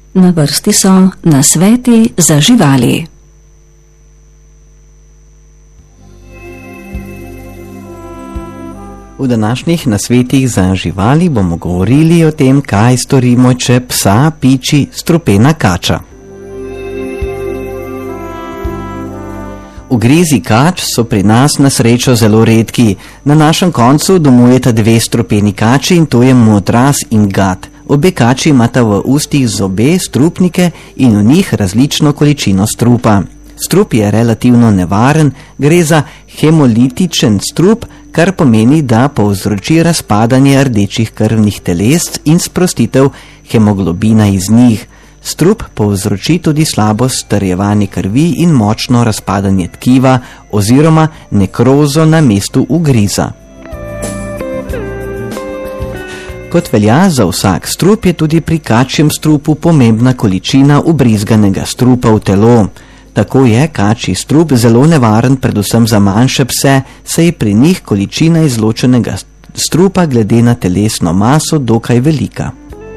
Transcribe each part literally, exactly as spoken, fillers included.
Na vrsti so nasveti za živali. V današnjih nasvetih za živali bomo govorili o tem, kaj storimo, če psa piči strupena kača. Ugrizi kač so pri nas na srečo zelo redki. Na našem koncu domujeta dve strupeni kači in to je modraz in gat. Obe kači imata v ustih zobe, strupnike in v njih različno količino strupa. Strup je relativno nevaren, gre za hemolitičen strup, kar pomeni, da povzroči razpadanje rdečih krvnih telesc in sprostitev hemoglobina iz njih. Strup povzroči tudi slabo strjevanje krvi in močno razpadanje tkiva oziroma nekrozo na mestu ugriza. Kot velja za vsak strup, je tudi pri kačjem strupu pomembna količina ubrizganega strupa v telo. Tako je kačji strup zelo nevaren predvsem za manjše pse, saj je pri njih količina izločenega strupa glede na telesno maso dokaj velika.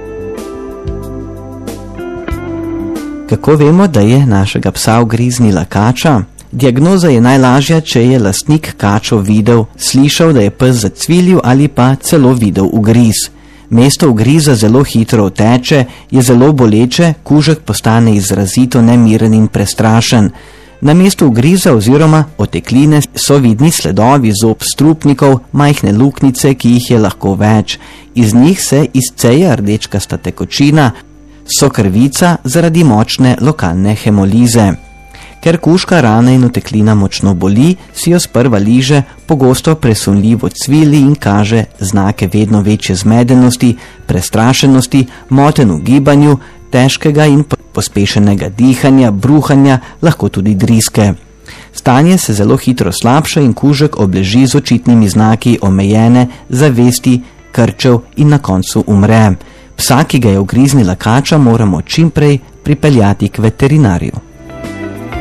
Kako vemo, da je našega psa ugriznila kača? Diagnoza je najlažja, če je lastnik kačo videl, slišal, da je pes zacvilil ali pa celo videl ugriz. Mesto ugriza zelo hitro oteče, je zelo boleče, kužek postane izrazito nemiren in prestrašen. Na mestu ugriza oziroma otekline so vidni sledovi zob strupnikov, majhne luknjice, ki jih je lahko več. Iz njih se izceja rdečkasta tekočina, so krvica zaradi močne lokalne hemolize. Ker kužka, rana in oteklina močno boli, si jo sprva liže, pogosto presunljivo cvili in kaže znake vedno večje zmedenosti, prestrašenosti, motenj v gibanju, težkega in pospešenega dihanja, bruhanja, lahko tudi driske. Stanje se zelo hitro slabša in kužek obleži z očitnimi znaki omejene zavesti, krčev in na koncu umre. Psa, ki ga je ugriznila kača, moramo čim prej pripeljati k veterinarju.